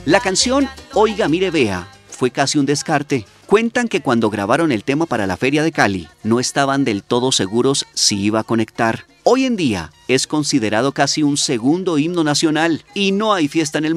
La canción Oiga, mire, vea fue casi un descarte. Cuentan que cuando grabaron el tema para la Feria de Cali, no estaban del todo seguros si iba a conectar. Hoy en día es considerado casi un segundo himno nacional y no hay fiesta en el